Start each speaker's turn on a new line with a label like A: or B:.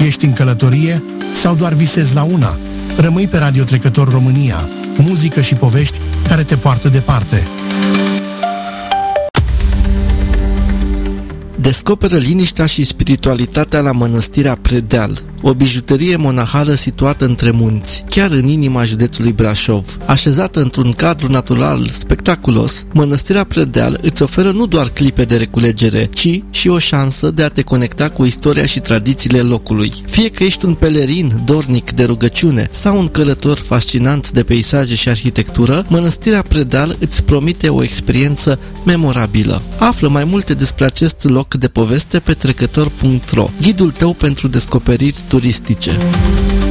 A: Ești în călătorie sau doar visezi la una? Rămâi pe Radio Trecător România. Muzică și povești care te poartă departe.
B: Descoperă liniștea și spiritualitatea la Mănăstirea Predeal, o bijuterie monahală situată între munți, chiar în inima județului Brașov. Așezată într-un cadru natural spectaculos, Mănăstirea Predeal îți oferă nu doar clipe de reculegere, ci și o șansă de a te conecta cu istoria și tradițiile locului. Fie că ești un pelerin dornic de rugăciune sau un călător fascinant de peisaje și arhitectură, Mănăstirea Predeal îți promite o experiență memorabilă. Află mai multe despre acest loc de poveste pe trecător.ro, ghidul tău pentru descoperiri turistice.